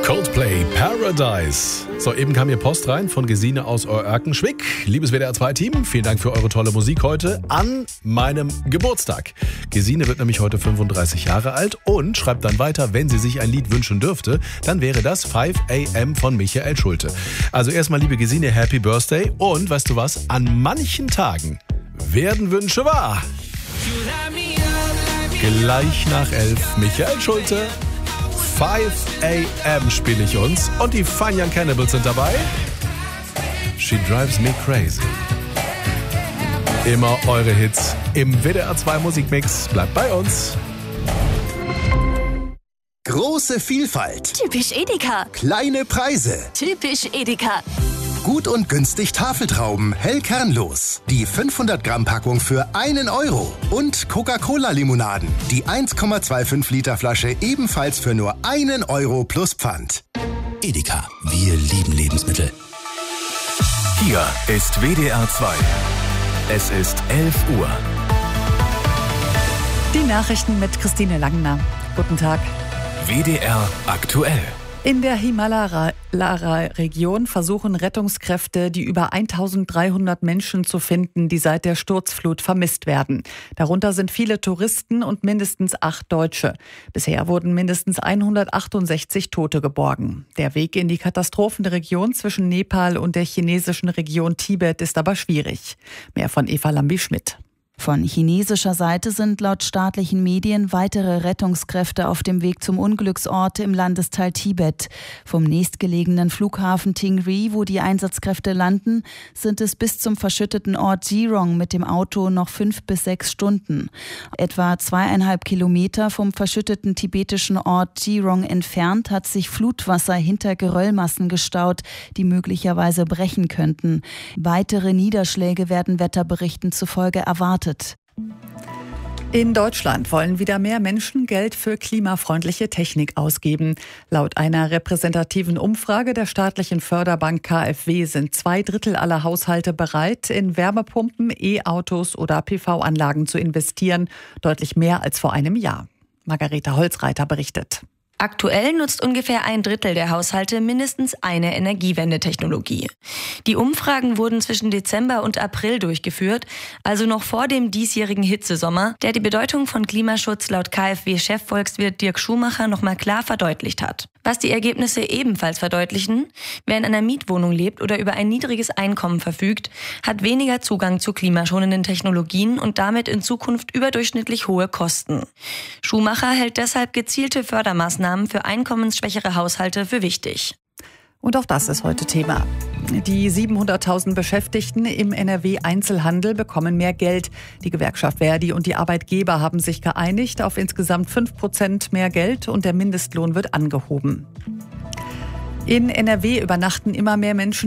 Coldplay Paradise. So, eben kam hier Post rein von Gesine aus Erkenschwick. Liebes WDR2-Team, vielen Dank für eure tolle Musik heute an meinem Geburtstag. Gesine wird nämlich heute 35 Jahre alt und schreibt dann weiter, wenn sie sich ein Lied wünschen dürfte, dann wäre das 5 AM von Michael Schulte. Also erstmal, liebe Gesine, Happy Birthday und weißt du was, an manchen Tagen werden Wünsche wahr. Gleich nach 11 Michael Schulte. 5 AM spiele ich uns und die Fine Young Cannibals sind dabei. She Drives Me Crazy. Immer eure Hits im WDR2 Musikmix. Bleibt bei uns. Große Vielfalt. Typisch Edeka. Kleine Preise. Typisch Edeka. Gut und günstig Tafeltrauben, hell kernlos. Die 500 Gramm Packung für 1 Euro. Und Coca-Cola-Limonaden. Die 1,25 Liter Flasche ebenfalls für nur 1 Euro plus Pfand. Edeka, wir lieben Lebensmittel. Hier ist WDR 2. Es ist 11 Uhr. Die Nachrichten mit Christine Langner. Guten Tag. WDR aktuell. In der Himalaya-Region versuchen Rettungskräfte, die über 1300 Menschen zu finden, die seit der Sturzflut vermisst werden. Darunter sind viele Touristen und mindestens 8 Deutsche. Bisher wurden mindestens 168 Tote geborgen. Der Weg in die Katastrophenregion zwischen Nepal und der chinesischen Region Tibet ist aber schwierig. Mehr von Eva Lambi-Schmidt. Von chinesischer Seite sind laut staatlichen Medien weitere Rettungskräfte auf dem Weg zum Unglücksort im Landesteil Tibet. Vom nächstgelegenen Flughafen Tingri, wo die Einsatzkräfte landen, sind es bis zum verschütteten Ort Jirong mit dem Auto noch 5 bis 6 Stunden. Etwa 2,5 Kilometer vom verschütteten tibetischen Ort Jirong entfernt hat sich Flutwasser hinter Geröllmassen gestaut, die möglicherweise brechen könnten. Weitere Niederschläge werden Wetterberichten zufolge erwartet. In Deutschland wollen wieder mehr Menschen Geld für klimafreundliche Technik ausgeben. Laut einer repräsentativen Umfrage der staatlichen Förderbank KfW sind 2/3 aller Haushalte bereit, in Wärmepumpen, E-Autos oder PV-Anlagen zu investieren. Deutlich mehr als vor einem Jahr. Margareta Holzreiter berichtet. Aktuell nutzt ungefähr 1/3 der Haushalte mindestens eine Energiewendetechnologie. Die Umfragen wurden zwischen Dezember und April durchgeführt, also noch vor dem diesjährigen Hitzesommer, der die Bedeutung von Klimaschutz laut KfW-Chefvolkswirt Dirk Schumacher nochmal klar verdeutlicht hat. Was die Ergebnisse ebenfalls verdeutlichen: Wer in einer Mietwohnung lebt oder über ein niedriges Einkommen verfügt, hat weniger Zugang zu klimaschonenden Technologien und damit in Zukunft überdurchschnittlich hohe Kosten. Schumacher hält deshalb gezielte Fördermaßnahmen für einkommensschwächere Haushalte für wichtig. Und auch das ist heute Thema. Die 700.000 Beschäftigten im NRW-Einzelhandel bekommen mehr Geld. Die Gewerkschaft Verdi und die Arbeitgeber haben sich geeinigt auf insgesamt 5% mehr Geld und der Mindestlohn wird angehoben. In NRW übernachten immer mehr Menschen